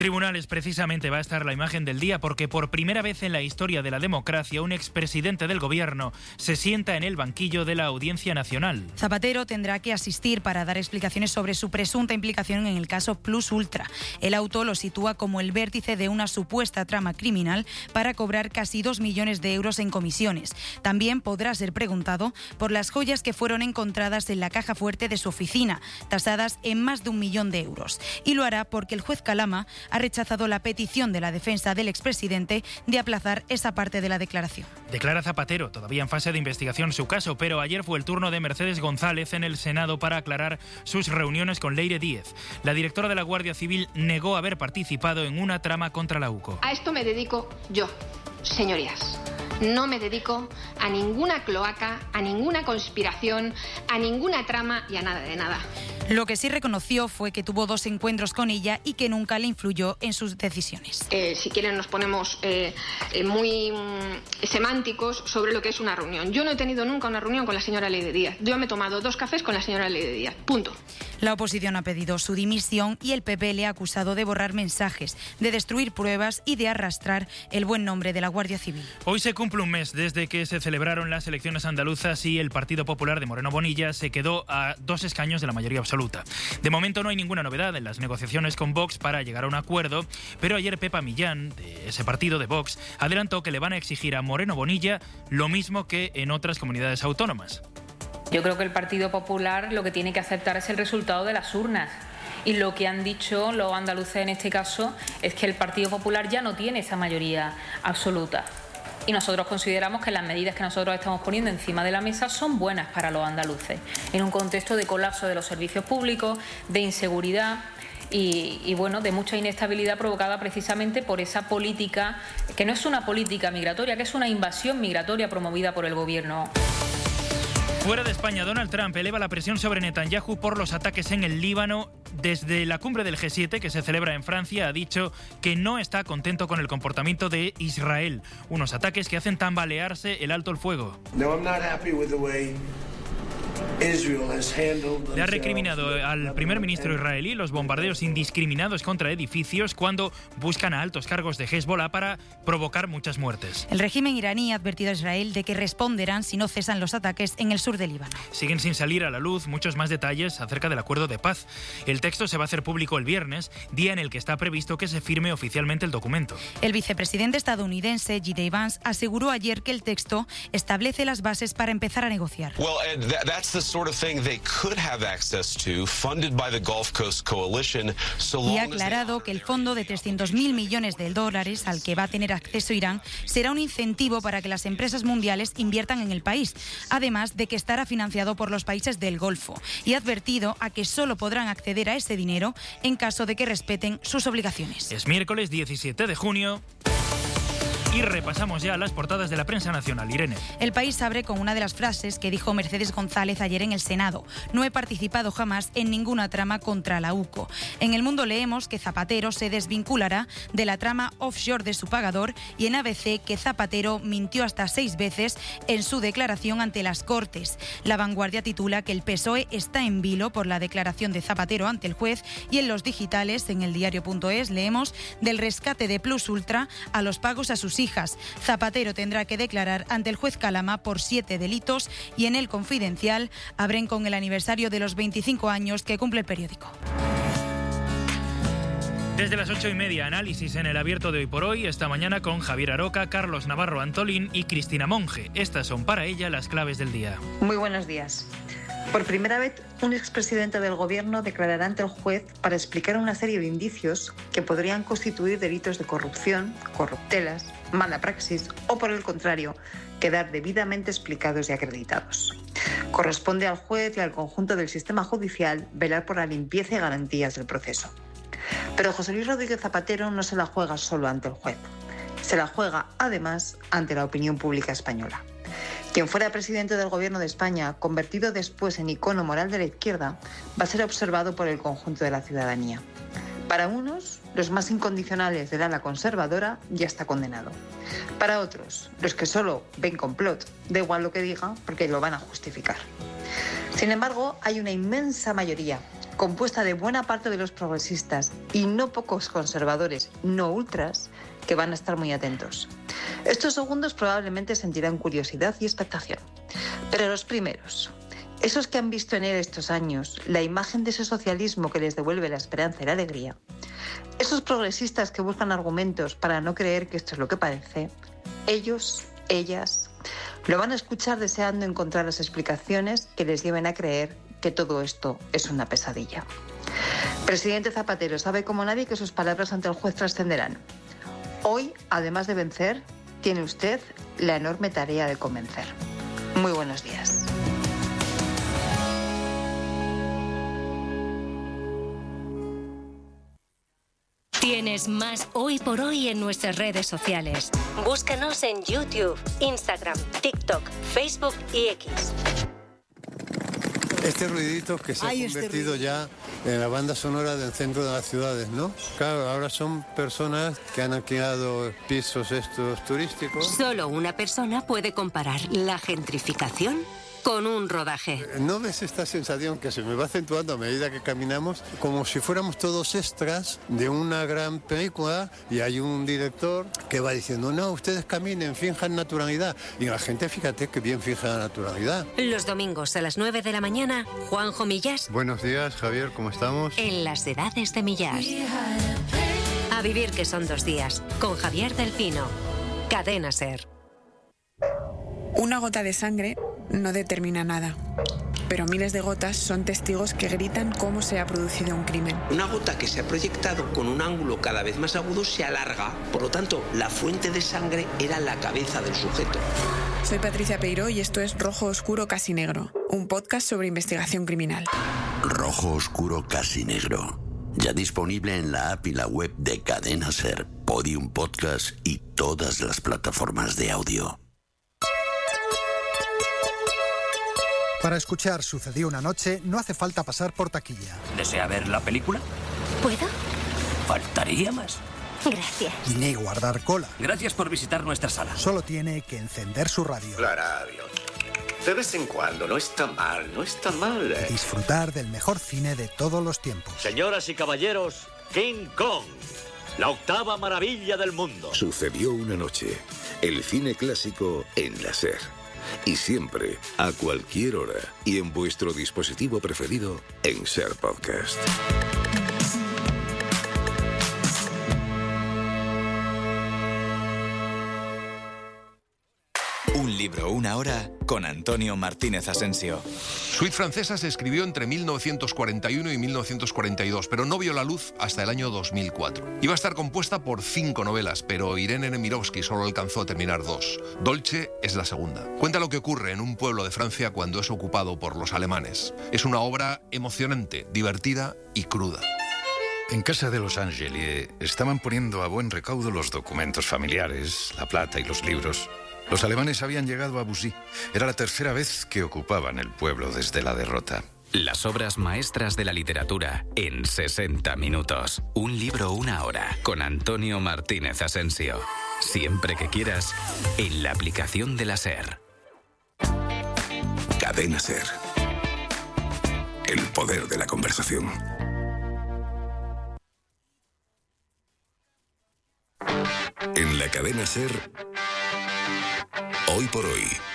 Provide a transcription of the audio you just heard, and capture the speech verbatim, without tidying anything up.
Tribunales precisamente va a estar la imagen del día porque por primera vez en la historia de la democracia un expresidente del gobierno se sienta en el banquillo de la Audiencia Nacional. Zapatero tendrá que asistir para dar explicaciones sobre su presunta implicación en el caso Plus Ultra. El auto lo sitúa como el vértice de una supuesta trama criminal para cobrar casi dos millones de euros en comisiones. También podrá ser preguntado por las joyas que fueron encontradas en la caja fuerte de su oficina, tasadas en más de un millón de euros. Y lo hará porque el juez Calama ha rechazado la petición de la defensa del expresidente de aplazar esa parte de la declaración. Declara Zapatero, todavía en fase de investigación su caso, pero ayer fue el turno de Mercedes González en el Senado para aclarar sus reuniones con Leire Díez. La directora de la Guardia Civil negó haber participado en una trama contra la UCO. A esto me dedico yo, señorías. No me dedico a ninguna cloaca, a ninguna conspiración, a ninguna trama y a nada de nada. Lo que sí reconoció fue que tuvo dos encuentros con ella y que nunca le influyó en sus decisiones. Eh, si quieren nos ponemos eh, eh, muy mm, semánticos sobre lo que es una reunión. Yo no he tenido nunca una reunión con la señora Leire Díez. Yo me he tomado dos cafés con la señora Leire Díez. Punto. La oposición ha pedido su dimisión y el P P le ha acusado de borrar mensajes, de destruir pruebas y de arrastrar el buen nombre de la Guardia Civil. Hoy se cumple un mes desde que se celebraron las elecciones andaluzas y el Partido Popular de Moreno Bonilla se quedó a dos escaños de la mayoría absoluta. De momento no hay ninguna novedad en las negociaciones con Vox para llegar a un acuerdo, pero ayer Pepa Millán, de ese partido de Vox, adelantó que le van a exigir a Moreno Bonilla lo mismo que en otras comunidades autónomas. Yo creo que el Partido Popular lo que tiene que aceptar es el resultado de las urnas. Y lo que han dicho los andaluces en este caso es que el Partido Popular ya no tiene esa mayoría absoluta. Y nosotros consideramos que las medidas que nosotros estamos poniendo encima de la mesa son buenas para los andaluces, en un contexto de colapso de los servicios públicos, de inseguridad y, y bueno, de mucha inestabilidad provocada precisamente por esa política, que no es una política migratoria, que es una invasión migratoria promovida por el gobierno. Fuera de España, Donald Trump eleva la presión sobre Netanyahu por los ataques en el Líbano. Desde la cumbre del G siete, que se celebra en Francia, ha dicho que no está contento con el comportamiento de Israel. Unos ataques que hacen tambalearse el alto el fuego. No, I'm not happy with the way Le ha recriminado al primer ministro israelí los bombardeos indiscriminados contra edificios cuando buscan a altos cargos de Hezbollah para provocar muchas muertes. El régimen iraní ha advertido a Israel de que responderán si no cesan los ataques en el sur de Líbano. Siguen sin salir a la luz muchos más detalles acerca del acuerdo de paz. El texto se va a hacer público el viernes, día en el que está previsto que se firme oficialmente el documento. El vicepresidente estadounidense J D Vance aseguró ayer que el texto establece las bases para empezar a negociar. Well, uh, that's the sort of thing they could have access to, funded by the Gulf Coast Coalition, so long y ha as they aclarado honor que el their fondo de trescientos mil millones de dólares al que va a tener acceso Irán será un incentivo para que las empresas mundiales inviertan en el país, además de que estará financiado por los países del Golfo, y ha advertido a que solo podrán acceder a ese dinero en caso de que respeten sus obligaciones. Es miércoles diecisiete de junio. Y repasamos ya las portadas de la prensa nacional. Irene. El País abre con una de las frases que dijo Mercedes González ayer en el Senado. No he participado jamás en ninguna trama contra la UCO. En El Mundo leemos que Zapatero se desvinculará de la trama offshore de su pagador y en A B C que Zapatero mintió hasta seis veces en su declaración ante las Cortes. La Vanguardia titula que el P S O E está en vilo por la declaración de Zapatero ante el juez y en los digitales, en el diario punto es, leemos del rescate de Plus Ultra a los pagos a sus hijas. Zapatero tendrá que declarar ante el juez Calama por siete delitos y en El Confidencial abren con el aniversario de los veinticinco años que cumple el periódico. Desde las ocho y media, análisis en el abierto de Hoy por Hoy, esta mañana con Javier Aroca, Carlos Navarro Antolín y Cristina Monge. Estas son para ella las claves del día. Muy buenos días. Por primera vez, un expresidente del Gobierno declarará ante el juez para explicar una serie de indicios que podrían constituir delitos de corrupción, corruptelas, mala praxis o, por el contrario, quedar debidamente explicados y acreditados. Corresponde al juez y al conjunto del sistema judicial velar por la limpieza y garantías del proceso. Pero José Luis Rodríguez Zapatero no se la juega solo ante el juez. Se la juega, además, ante la opinión pública española. Quien fuera presidente del Gobierno de España, convertido después en icono moral de la izquierda, va a ser observado por el conjunto de la ciudadanía. Para unos, los más incondicionales del ala conservadora, ya está condenado. Para otros, los que solo ven complot, da igual lo que diga, porque lo van a justificar. Sin embargo, hay una inmensa mayoría, compuesta de buena parte de los progresistas y no pocos conservadores, no ultras, que van a estar muy atentos. Estos segundos probablemente sentirán curiosidad y expectación. Pero los primeros, esos que han visto en él estos años la imagen de ese socialismo que les devuelve la esperanza y la alegría, esos progresistas que buscan argumentos para no creer que esto es lo que parece, ellos, ellas, lo van a escuchar deseando encontrar las explicaciones que les lleven a creer que todo esto es una pesadilla. Presidente Zapatero sabe como nadie que sus palabras ante el juez trascenderán. Hoy, además de vencer, tiene usted la enorme tarea de convencer. Muy buenos días. Tienes más Hoy por Hoy en nuestras redes sociales. Búscanos en YouTube, Instagram, TikTok, Facebook y X. Este ruidito que se Ay, ha convertido este ya en la banda sonora del centro de las ciudades, ¿no? Claro, ahora son personas que han alquilado pisos estos turísticos. Solo una persona puede comparar la gentrificación con un rodaje. ¿No ves esta sensación que se me va acentuando a medida que caminamos? Como si fuéramos todos extras de una gran película y hay un director que va diciendo, no, ustedes caminen, finjan naturalidad. Y la gente, fíjate que bien fija la naturalidad. Los domingos a las nueve de la mañana, Juanjo Millás. Buenos días, Javier, ¿cómo estamos? En las edades de Millás. A vivir que son dos días, con Javier del Pino. Cadena SER. Una gota de sangre no determina nada, pero miles de gotas son testigos que gritan cómo se ha producido un crimen. Una gota que se ha proyectado con un ángulo cada vez más agudo se alarga, por lo tanto, la fuente de sangre era la cabeza del sujeto. Soy Patricia Peiró y esto es Rojo Oscuro Casi Negro, un podcast sobre investigación criminal. Rojo Oscuro Casi Negro, ya disponible en la app y la web de Cadena SER, Podium Podcast y todas las plataformas de audio. Para escuchar Sucedió una noche no hace falta pasar por taquilla. ¿Desea ver la película? ¿Puedo? Faltaría más. Gracias. Ni guardar cola. Gracias por visitar nuestra sala. Solo tiene que encender su radio. La radio. De vez en cuando, no está mal, no está mal. Y disfrutar del mejor cine de todos los tiempos. Señoras y caballeros, King Kong, la octava maravilla del mundo. Sucedió una noche. El cine clásico en la SER. Y siempre, a cualquier hora y en vuestro dispositivo preferido en SER Podcast. Un libro, una hora, con Antonio Martínez Asensio. Suite Francesa se escribió entre mil novecientos cuarenta y uno y mil novecientos cuarenta y dos, pero no vio la luz hasta el año dos mil cuatro. Iba a estar compuesta por cinco novelas, pero Irene Nemirovsky solo alcanzó a terminar dos. Dolce es la segunda. Cuenta lo que ocurre en un pueblo de Francia cuando es ocupado por los alemanes. Es una obra emocionante, divertida y cruda. En casa de los Angeli estaban poniendo a buen recaudo los documentos familiares, la plata y los libros. Los alemanes habían llegado a Bussy. Era la tercera vez que ocupaban el pueblo desde la derrota. Las obras maestras de la literatura en sesenta minutos. Un libro, una hora. Con Antonio Martínez Asensio. Siempre que quieras, en la aplicación de la SER. Cadena SER. El poder de la conversación. En la cadena SER, Hoy por Hoy.